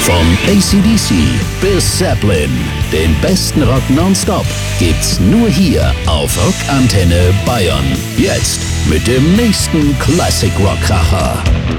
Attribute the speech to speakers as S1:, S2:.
S1: Von AC/DC bis Zeppelin, den besten Rock nonstop gibt's nur hier auf Rockantenne Bayern. Jetzt mit dem nächsten Classic Rock Kracher.